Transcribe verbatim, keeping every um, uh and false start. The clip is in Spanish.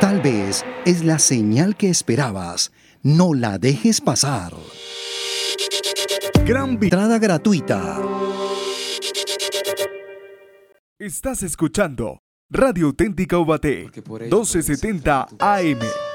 Tal vez es la señal que esperabas. No la dejes pasar. Gran entrada gratuita. Estás escuchando Radio Auténtica Ubaté, doce setenta A M.